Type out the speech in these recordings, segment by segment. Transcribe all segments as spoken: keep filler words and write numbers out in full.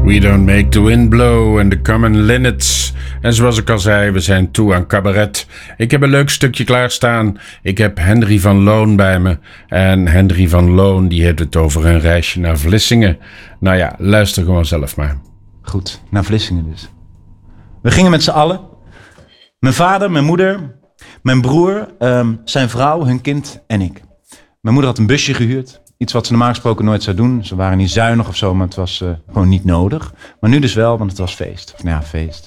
We don't make the wind blow and the common linnets. En zoals ik al zei, we zijn toe aan cabaret. Ik heb een leuk stukje klaarstaan. Ik heb Henry van Loon bij me. En Henry van Loon die heeft het over een reisje naar Vlissingen. Nou ja, luister gewoon zelf maar. Goed, naar Vlissingen dus. We gingen met z'n allen. Mijn vader, mijn moeder, mijn broer, um, zijn vrouw, hun kind en ik. Mijn moeder had een busje gehuurd. Iets wat ze normaal gesproken nooit zou doen. Ze waren niet zuinig of zo, maar het was uh, gewoon niet nodig. Maar nu dus wel, want het was feest. Of nou ja, feest.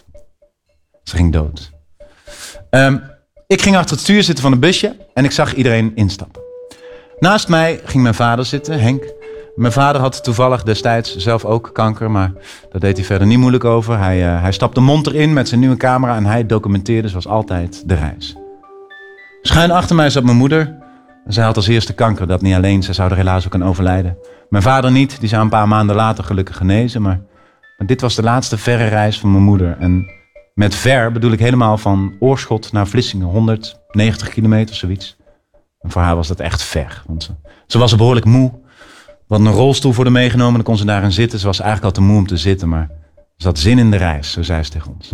Ze ging dood. Um, ik ging achter het stuur zitten van een busje en ik zag iedereen instappen. Naast mij ging mijn vader zitten, Henk. Mijn vader had toevallig destijds zelf ook kanker, maar daar deed hij verder niet moeilijk over. Hij, uh, hij stapte monter in met zijn nieuwe camera en hij documenteerde zoals altijd de reis. Schuin achter mij zat mijn moeder. Zij had als eerste kanker, dat niet alleen, zij zou er helaas ook aan overlijden. Mijn vader niet, die zou een paar maanden later gelukkig genezen, maar, maar dit was de laatste verre reis van mijn moeder. En met ver bedoel ik helemaal van Oorschot naar Vlissingen, honderdnegentig kilometer, zoiets. En voor haar was dat echt ver, want ze, ze was behoorlijk moe. We hadden een rolstoel voor haar meegenomen, dan kon ze daarin zitten. Ze was eigenlijk al te moe om te zitten, maar ze had zin in de reis, zo zei ze tegen ons.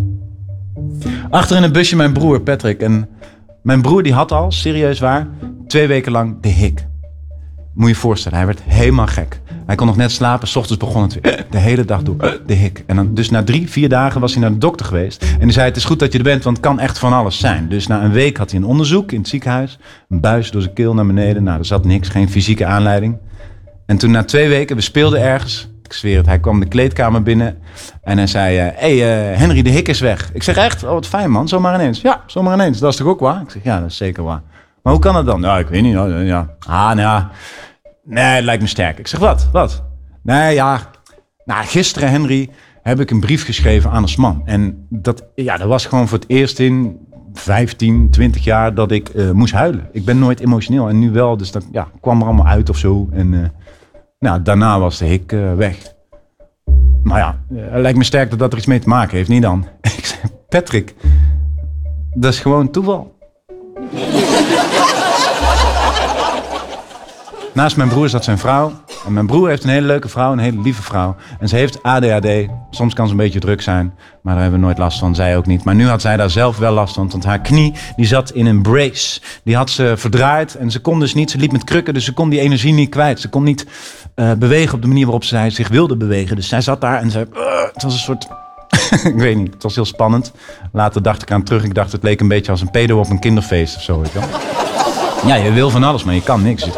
Achter in het busje mijn broer Patrick. En mijn broer die had al, serieus waar, twee weken lang de hik. Moet je je voorstellen, hij werd helemaal gek. Hij kon nog net slapen, 's ochtends begon het weer. De hele dag door, de hik. En dan, dus na drie, vier dagen was hij naar de dokter geweest. En die zei, het is goed dat je er bent, want het kan echt van alles zijn. Dus na een week had hij een onderzoek in het ziekenhuis. Een buis door zijn keel naar beneden. Nou, er zat niks, geen fysieke aanleiding. En toen na twee weken, we speelden ergens. Ik zweer het, hij kwam de kleedkamer binnen. En hij zei, hé uh, hey, uh, Henry, de hik is weg. Ik zeg, echt? Oh, wat fijn man, zomaar ineens. Ja, zomaar ineens. Dat is toch ook waar? Ik zeg, ja, dat is zeker waar. Maar hoe kan dat dan? Ja, ik weet niet. Ja. Ah, nou ja. Nee, het lijkt me sterk. Ik zeg, wat? Wat? Nee, ja. Nou, gisteren, Henry, heb ik een brief geschreven aan ons man. En dat, ja, dat was gewoon voor het eerst in vijftien, twintig jaar dat ik uh, moest huilen. Ik ben nooit emotioneel en nu wel. Dus dat ja, kwam er allemaal uit of zo. En uh, nou, daarna was de hik uh, weg. Maar ja, het lijkt me sterk dat dat er iets mee te maken heeft. Niet dan. Ik zeg, Patrick, dat is gewoon toeval. Naast mijn broer zat zijn vrouw. En mijn broer heeft een hele leuke vrouw, een hele lieve vrouw. En ze heeft A D H D. Soms kan ze een beetje druk zijn. Maar daar hebben we nooit last van, zij ook niet. Maar nu had zij daar zelf wel last van. Want haar knie die zat in een brace. Die had ze verdraaid. En ze kon dus niet, ze liep met krukken. Dus ze kon die energie niet kwijt. Ze kon niet uh, bewegen op de manier waarop zij zich wilde bewegen. Dus zij zat daar en zei... Uh, het was een soort... ik weet niet, het was heel spannend. Later dacht ik aan terug. Ik dacht het leek een beetje als een pedo op een kinderfeest of zo. Weet je wel? Ja, je wil van alles, maar je kan niks.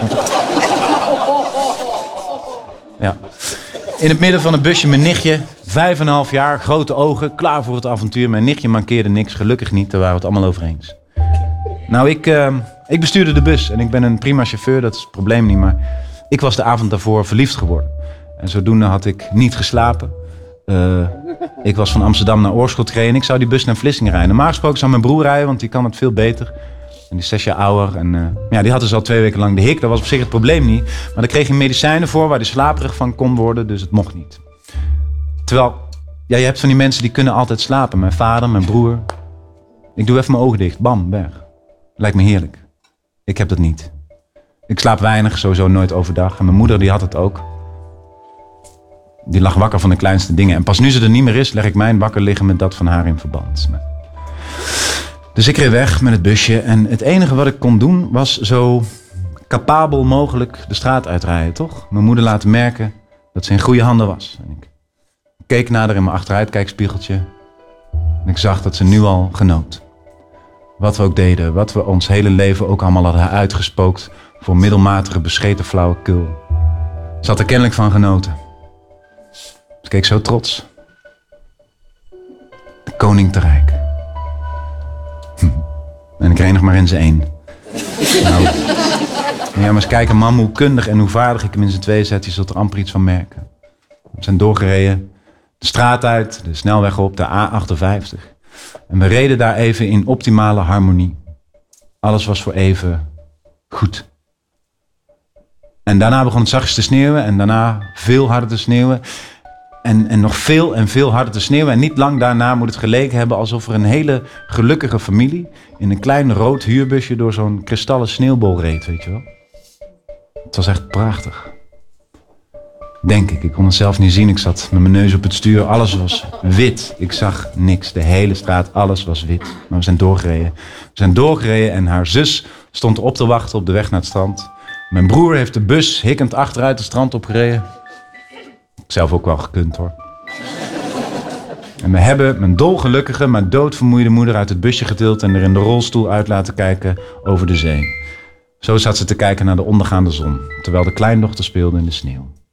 Ja. In het midden van het busje mijn nichtje, vijf en een half jaar, grote ogen, klaar voor het avontuur. Mijn nichtje mankeerde niks, gelukkig niet, daar waren we het allemaal over eens. Nou, ik, uh, ik bestuurde de bus en ik ben een prima chauffeur, dat is het probleem niet. Maar ik was de avond daarvoor verliefd geworden. En zodoende had ik niet geslapen. Uh, ik was van Amsterdam naar Oorschot gereden en ik zou die bus naar Vlissingen rijden. Normaal gesproken zou mijn broer rijden, want die kan het veel beter. En die is zes jaar ouder. En uh, ja, die had dus al twee weken lang de hik. Dat was op zich het probleem niet. Maar daar kreeg hij medicijnen voor waar hij slaperig van kon worden. Dus het mocht niet. Terwijl, ja, je hebt van die mensen die kunnen altijd slapen. Mijn vader, mijn broer. Ik doe even mijn ogen dicht. Bam, weg. Lijkt me heerlijk. Ik heb dat niet. Ik slaap weinig, sowieso nooit overdag. En mijn moeder die had het ook. Die lag wakker van de kleinste dingen. En pas nu ze er niet meer is, leg ik mijn wakker liggen met dat van haar in verband. Maar... Dus ik reed weg met het busje en het enige wat ik kon doen was zo capabel mogelijk de straat uitrijden, toch? Mijn moeder laten merken dat ze in goede handen was. En ik keek naar haar in mijn achteruitkijkspiegeltje en ik zag dat ze nu al genoot. Wat we ook deden, wat we ons hele leven ook allemaal hadden uitgespookt voor middelmatige bescheten flauwekul. Ze had er kennelijk van genoten. Ze keek zo trots. De koning te rijk. En ik reed nog maar in z'n één. Nou, ja, maar eens kijken, man, hoe kundig en hoe vaardig ik hem in z'n twee zet. Je zult er amper iets van merken. We zijn doorgereden, de straat uit, de snelweg op, de A achtenvijftig. En we reden daar even in optimale harmonie. Alles was voor even goed. En daarna begon het zachtjes te sneeuwen en daarna veel harder te sneeuwen. En, en nog veel en veel harder te sneeuwen. En niet lang daarna moet het geleken hebben alsof er een hele gelukkige familie in een klein rood huurbusje door zo'n kristallen sneeuwbol reed, weet je wel. Het was echt prachtig. Denk ik. Ik kon het zelf niet zien. Ik zat met mijn neus op het stuur. Alles was wit. Ik zag niks. De hele straat, alles was wit. Maar we zijn doorgereden. We zijn doorgereden en haar zus stond op te wachten op de weg naar het strand. Mijn broer heeft de bus hikkend achteruit het strand opgereden. Ik zelf ook wel gekund hoor. En we hebben mijn dolgelukkige, maar doodvermoeide moeder uit het busje getild en er in de rolstoel uit laten kijken over de zee. Zo zat ze te kijken naar de ondergaande zon, terwijl de kleindochter speelde in de sneeuw.